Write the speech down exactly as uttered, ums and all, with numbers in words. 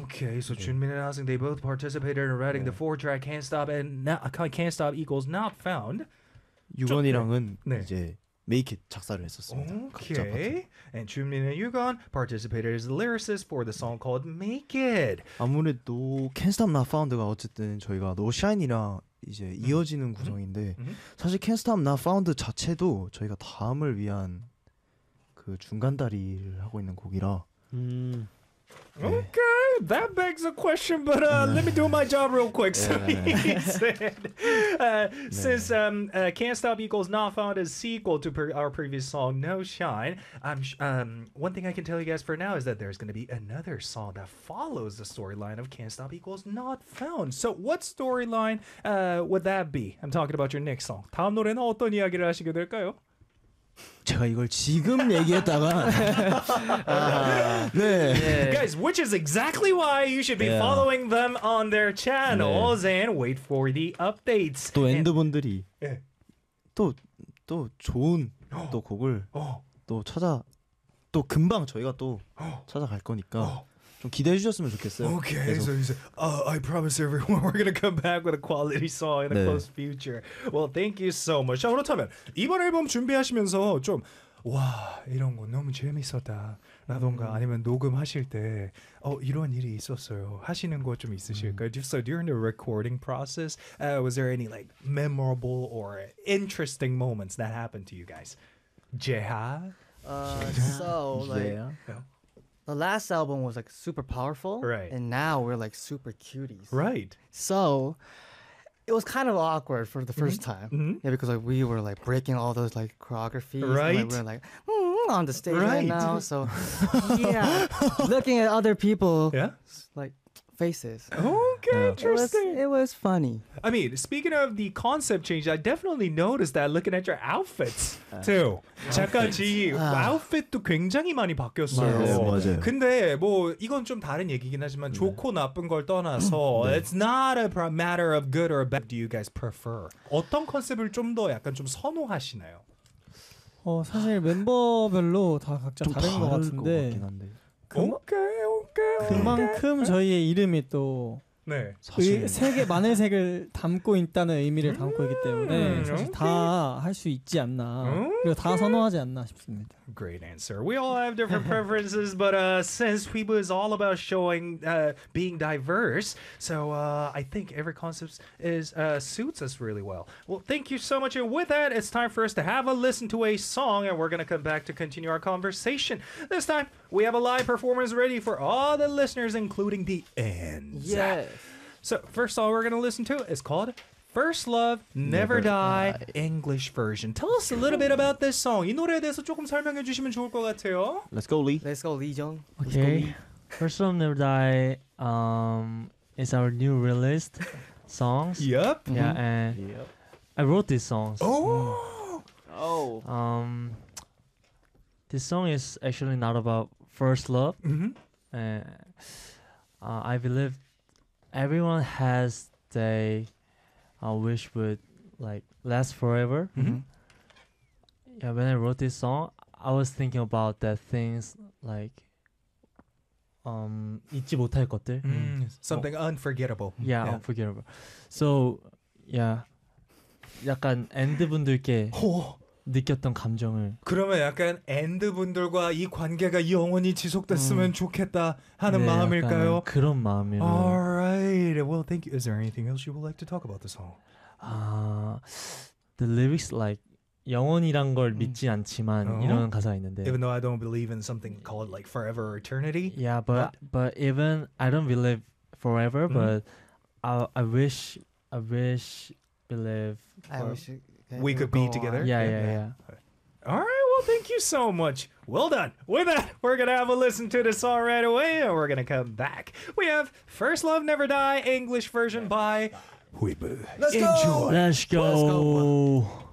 Okay, so Chunmin and Asing, they both participated in writing the four-track Can't Stop and not, Can't Stop equals Not Found. 유건이랑은 네. 이제 Make It 작사를 했었습니다. Okay, and Chunmin and Yugon participated as the lyricists for the song called Make It. 아무래도 Can't Stop Not Found가 어쨌든 저희가 No Shine이랑 이제 이어지는 구성인데 음. 사실 Can't Stop Not Found 자체도 저희가 다음을 위한 그 중간다리를 하고 있는 곡이라. 음. Okay, that begs a question, but uh, let me do my job real quick. So he said, uh, since um, uh, Can't Stop equals Not Found is sequel to per- our previous song, No Shine, I'm sh- um, one thing I can tell you guys for now is that there's going to be another song that follows the storyline of Can't Stop equals Not Found. So what storyline uh, would that be? I'm talking about your next song. 다음 노래는 어떤 이야기를 하시게 될까요? 제가 이걸 지금 얘기했다가 네. Guys, which is exactly why you should be Yeah. following them on their channels and wait for the updates. 또 And- 엔드분들이 예. 또 또 좋은 또 곡을 어. 또 찾아 또 금방 저희가 또 찾아갈 거니까 좀 기대해 주셨으면 좋겠어요. Okay, 계속. so you said, uh, I promise everyone we're gonna come back with a quality song in the 네. close future. Well, thank you so much. 자, 그렇다면 이번 앨범 준비하시면서 좀 와, 이런 거 너무 재밌었다 라던가 아니면 녹음하실 때 어, 이런 일이 있었어요 하시는 거 좀 있으실까요? Just so during the recording process, uh, was there any like memorable or interesting moments that happened to you guys? 제하? Uh, so like Yeah. the last album was like super powerful, Right. And now we're like super cuties, Right. So it was kind of awkward for the 1st time, Mhm. yeah, because like we were like breaking all those like choreographies, and, Right. like, we were like mm, on the stage right, Right. now, so yeah, looking at other people, Yeah? like faces. Okay, Yeah. It was, interesting. it was funny. I mean, speaking of the concept change, I definitely noticed that looking at your outfits too. 잠깐 지 아웃핏도 굉장히 많이 바뀌었어요. 맞아요, 맞아요. 근데 뭐 이건 좀 다른 얘기긴 하지만 좋고 나쁜 걸 떠나서 it's not a pro- matter of good or bad. Do you guys prefer? 어떤 컨셉을 좀 더 약간 좀 선호하시나요? 어 사실 멤버별로 다 각자 좀 다른 것 다를 같은데 같긴 한데. 오케이, 오케이. 그만큼 저희의 이름이 또 네. 사실 색의 많은 색을 담고 있다는 의미를 담고 있기 때문에 음, 사실 오케이. 다 할 수 있지 않나 음, 그리고 다 선호하지 않나 싶습니다. Great answer. We all have different preferences, but uh, since Weebu is all about showing, uh, being diverse, so uh, I think every concept is uh, suits us really well. Well, thank you so much. And with that, it's time for us to have a listen to a song, and we're gonna come back to continue our conversation. This time, we have a live performance ready for all the listeners, including the ends. Yes. So, first song we're gonna listen to is called First Love, Never, Never Die, Die. English version. Tell us a little bit about this song. 이 노래에 대해서 조금 설명해 주시면 좋을 것 같아요. Let's go Lee. Let's go, Lee Jung. Okay. First Love Never Die um, is our new released songs. Yep. Yeah, and I wrote these songs. Oh. Oh. Um, this song is actually not about first love. Mm-hmm. Uh, uh, I believe everyone has the uh, wish would like last forever. Mm-hmm. Yeah, when I wrote this song, I was thinking about that things like um 잊지 못할 것들. Mm, something unforgettable. Yeah, unforgettable. So yeah, 약간 엔드 분들께 오, 느꼈던 감정을 그러면 약간 엔드 분들과 이 관계가 영원히 지속됐으면 좋겠다 하는 네, 마음일까요? 약간 그런 마음으로. Alright. Well, thank you. Is there anything else you would like to talk about the song? 아, the lyrics like 영원이란 걸 믿지 않지만 어? 이런 가사가 있는데. Even though I don't believe in something called like forever or eternity. Yeah, but but even I don't believe forever, Mhm. but I I wish I wish believe. I for- wish it, We it could would be go together. on. Yeah, Yeah. yeah, yeah. All right, well, thank you so much. Well done. With that, we're going to have a listen to the song right away, and we're going to come back. We have First Love Never Die, English version by Huibu. Let's go! Enjoy. Let's go.